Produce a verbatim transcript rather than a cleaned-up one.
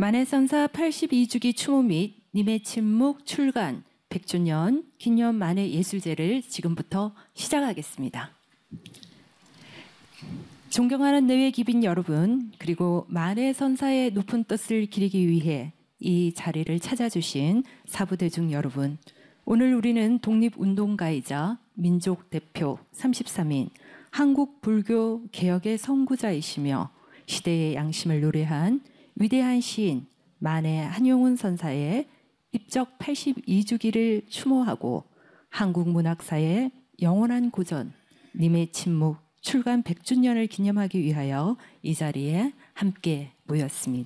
만해선사 팔십이 주기 추모 및 님의 침묵 출간 백 주년 기념 만해예술제를 지금부터 시작하겠습니다. 존경하는 내외 기빈 여러분, 그리고 만해선사의 높은 뜻을 기리기 위해 이 자리를 찾아주신 사부대중 여러분, 오늘 우리는 독립운동가이자 민족 대표 삼십삼 인 한국 불교 개혁의 선구자이시며 시대의 양심을 노래한 위대한 시인 만해 한용운 선사의 입적 팔십이 주기를 추모하고 한국 문학사의 영원한 고전 님의 침묵 출간 백 주년을 기념하기 위하여 이 자리에 함께 모였습니다.